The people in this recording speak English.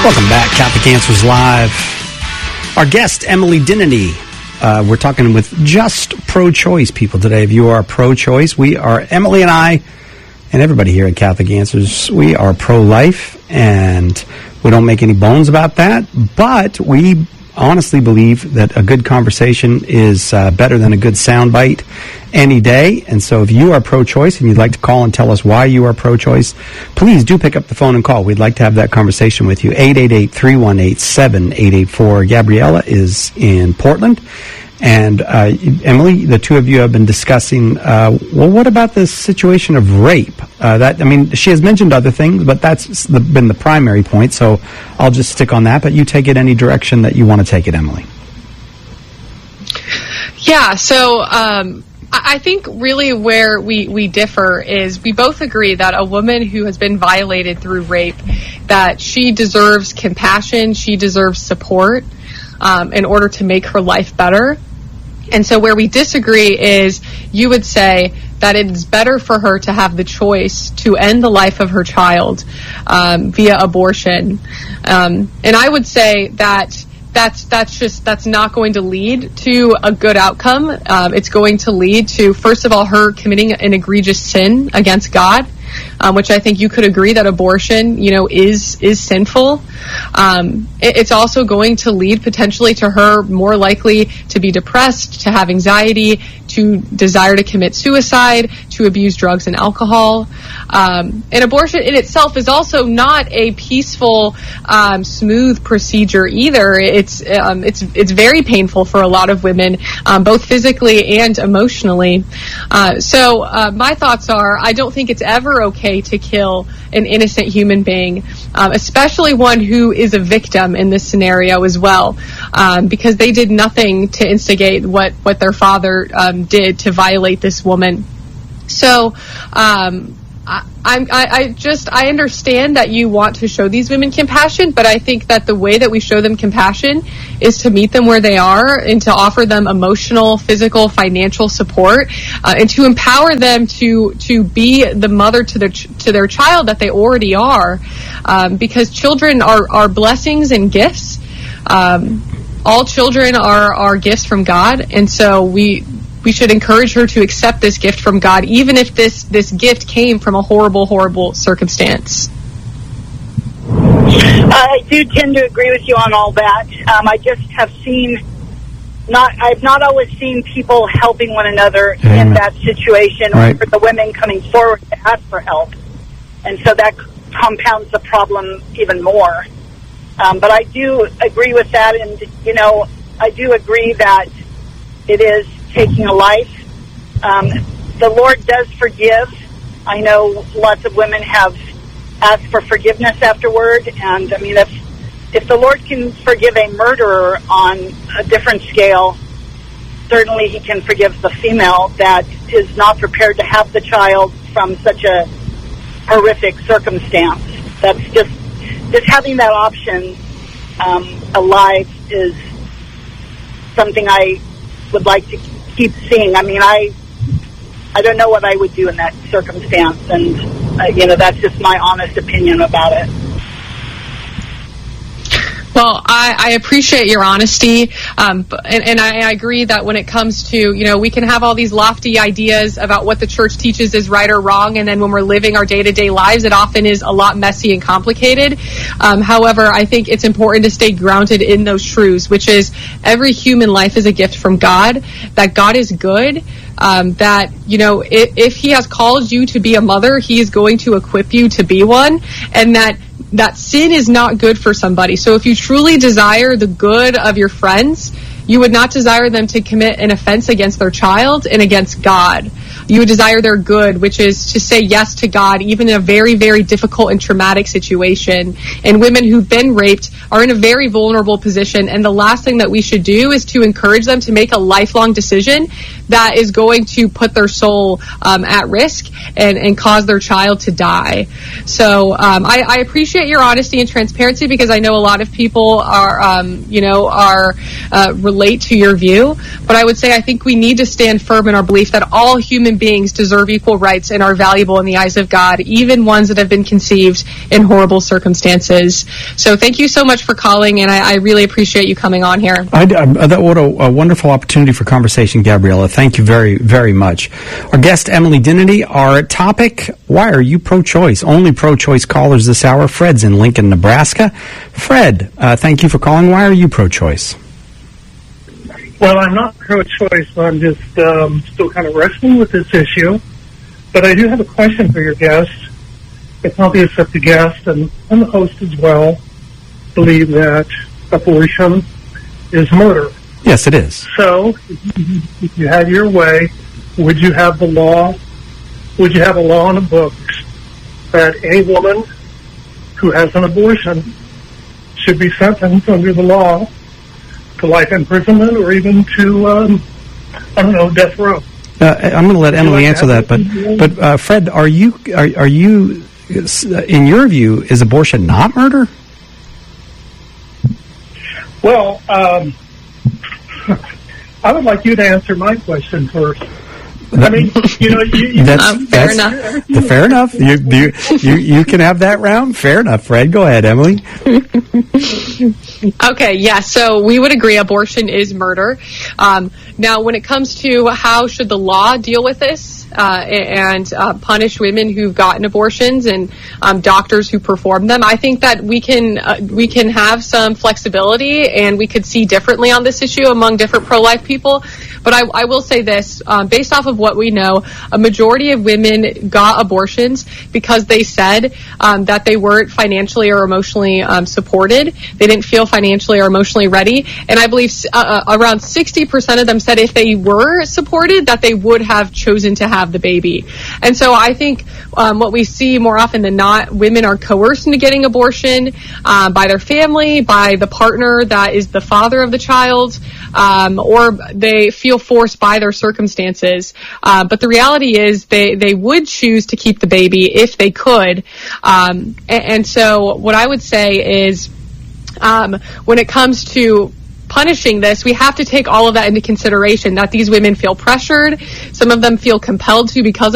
Welcome back, Catholic Answers Live. Our guest, Emily Denneny. We're talking with just pro-choice people today. If you are pro-choice, Emily and I, and everybody here at Catholic Answers, we are pro-life, and we don't make any bones about that, but we honestly believe that a good conversation is better than a good soundbite any day. And so if you are pro-choice and you'd like to call and tell us why you are pro-choice, please do pick up the phone and call. We'd like to have that conversation with you. 888-318-7884. Gabriella is in Portland. And Emily, the two of you have been discussing, what about this situation of rape? She has mentioned other things, but that's been the primary point, so I'll just stick on that. But you take it any direction that you want to take it, Emily. Yeah, so I think really where we differ is we both agree that a woman who has been violated through rape, that she deserves compassion, she deserves support in order to make her life better. And so where we disagree is you would say that it is better for her to have the choice to end the life of her child via abortion. And I would say that that's not going to lead to a good outcome. It's going to lead to, first of all, her committing an egregious sin against God, which I think you could agree that abortion, is sinful. It's also going to lead potentially to her more likely to be depressed, to have anxiety, to desire to commit suicide, to abuse drugs and alcohol. And abortion in itself is also not a peaceful, smooth procedure either. It's very painful for a lot of women, both physically and emotionally. So my thoughts are, I don't think it's ever okay to kill an innocent human being, especially one who is a victim in this scenario as well, because they did nothing to instigate what their father did to violate this woman. So I understand that you want to show these women compassion, but I think that the way that we show them compassion is to meet them where they are and to offer them emotional, physical, financial support, and to empower them to be the mother to their child that they already are, because children are blessings and gifts. All children are gifts from God, and so we should encourage her to accept this gift from God, even if this gift came from a horrible, horrible circumstance. I do tend to agree with you on all that. I just have I've not always seen people helping one another in that situation, right, or for the women coming forward to ask for help. And so that compounds the problem even more. But I do agree with that, and, I do agree that it is taking a life. The Lord does forgive. I know lots of women have asked for forgiveness afterward, and if the Lord can forgive a murderer on a different scale, certainly He can forgive the female that is not prepared to have the child from such a horrific circumstance. That's just having that option alive is something I would like to keep seeing. I don't know what I would do in that circumstance, and that's just my honest opinion about it. Well, I appreciate your honesty, and I agree that when it comes to, we can have all these lofty ideas about what the church teaches is right or wrong, and then when we're living our day-to-day lives, it often is a lot messy and complicated. However, I think it's important to stay grounded in those truths, which is every human life is a gift from God, that God is good, that, if He has called you to be a mother, He is going to equip you to be one, and that sin is not good for somebody. So if you truly desire the good of your friends, you would not desire them to commit an offense against their child and against God. You would desire their good, which is to say yes to God, even in a very, very difficult and traumatic situation. And women who've been raped are in a very vulnerable position. And the last thing that we should do is to encourage them to make a lifelong decision that is going to put their soul at risk and cause their child to die. So I appreciate your honesty and transparency, because I know a lot of people are relate to your view, but I would say I think we need to stand firm in our belief that all human beings deserve equal rights and are valuable in the eyes of God, even ones that have been conceived in horrible circumstances. So thank you so much for calling, and I really appreciate you coming on here. What a wonderful opportunity for conversation, Gabriella. Thank you very, very much. Our guest, Emily Dinity. Our topic, why are you pro-choice? Only pro-choice callers this hour. Fred's in Lincoln, Nebraska. Fred, thank you for calling. Why are you pro-choice? Well, I'm not pro-choice. I'm just still kind of wrestling with this issue. But I do have a question for your guest. It's obvious that the guest and the host as well believe that abortion is murder. Yes, it is. So, if you had your way, would you have the law? Would you have a law in the books that any woman who has an abortion should be sentenced under the law to life imprisonment or even to, death row? I'm going to let Emily answer that, but Fred, are you, in your view, is abortion not murder? Well, I would like you to answer my question first. I mean, fair enough. Fair enough. You can have that round. Fair enough, Fred. Go ahead, Emily. Okay, yeah, so we would agree abortion is murder. Now, when it comes to how should the law deal with this and punish women who've gotten abortions and doctors who perform them, I think that we can have some flexibility and we could see differently on this issue among different pro-life people. But I will say this, based off of what we know, a majority of women got abortions because they said that they weren't financially or emotionally supported. They didn't feel financially or emotionally ready. And I believe around 60% of them said if they were supported, that they would have chosen to have the baby. And so I think what we see more often than not, women are coerced into getting abortion by their family, by the partner that is the father of the child, or they feel forced by their circumstances. But the reality is they would choose to keep the baby if they could. And so what I would say is when it comes to punishing this, we have to take all of that into consideration, that these women feel pressured. Some of them feel compelled to because